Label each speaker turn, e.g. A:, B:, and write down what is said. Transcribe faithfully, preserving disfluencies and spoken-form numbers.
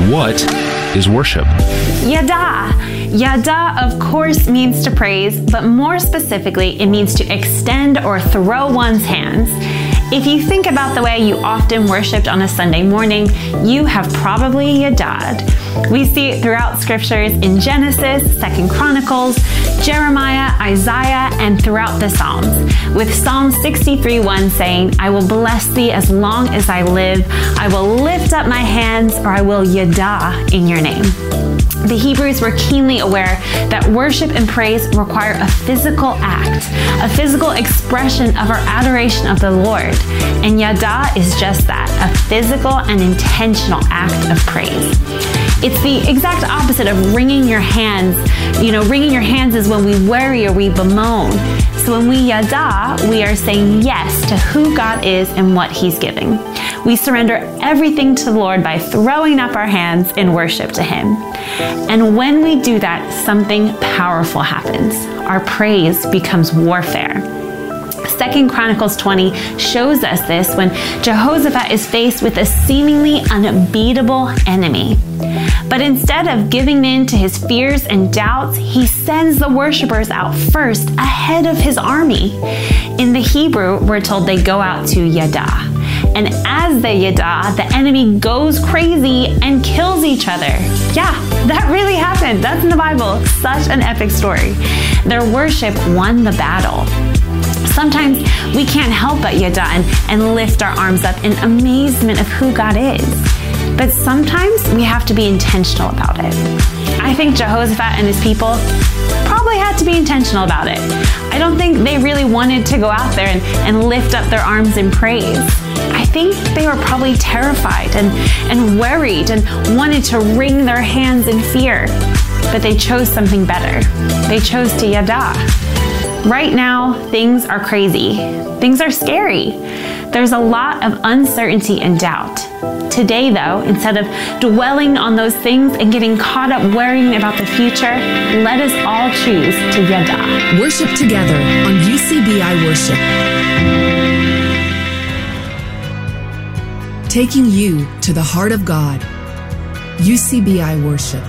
A: what is worship?
B: Yada. Yada, of course, means to praise, but more specifically, it means to extend or throw one's hands. If you think about the way you often worshiped on a Sunday morning, you have probably yada'd. We see it throughout scriptures in Genesis, Second Chronicles, Jeremiah, Isaiah, and throughout the Psalms, with Psalm sixty-three one saying, I will bless thee as long as I live. I will lift up my hands, or I will yada in your name. The Hebrews were keenly aware that worship and praise require a physical act, a physical expression of our adoration of the Lord. And yada is just that, a physical and intentional act of praise. It's the exact opposite of wringing your hands. You know, wringing your hands is when we worry or we bemoan. So when we yada, we are saying yes to who God is and what He's giving. We surrender everything to the Lord by throwing up our hands in worship to Him. And when we do that, something powerful happens. Our praise becomes warfare. Second Chronicles twenty shows us this when Jehoshaphat is faced with a seemingly unbeatable enemy. But instead of giving in to his fears and doubts, he sends the worshipers out first ahead of his army. In the Hebrew, we're told they go out to yada. And as they yada, the enemy goes crazy and kills each other. Yeah, that really happened. That's in the Bible. Such an epic story. Their worship won the battle. Sometimes we can't help but yada and, and lift our arms up in amazement of who God is. But sometimes we have to be intentional about it. I think Jehoshaphat and his people probably had to be intentional about it. I don't think they really wanted to go out there and, and lift up their arms in praise. I think they were probably terrified and, and worried and wanted to wring their hands in fear. But they chose something better. They chose to yada. Right now, things are crazy. Things are scary. There's a lot of uncertainty and doubt. Today, though, instead of dwelling on those things and getting caught up worrying about the future, let us all choose to yada.
C: Worship together on U C B I Worship. Taking you to the heart of God. U C B I Worship.